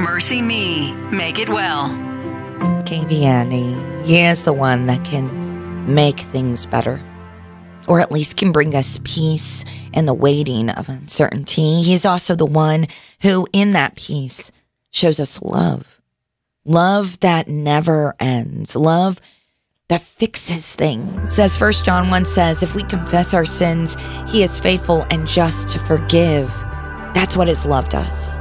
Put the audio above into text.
Mercy Me. Make it well. KVN, he is the one that can make things better, or at least can bring us peace in the waiting of uncertainty. He's also the one who, in that peace, shows us love. Love that never ends. Love that fixes things. As 1 John 1 says, if we confess our sins, he is faithful and just to forgive. That's what his love does.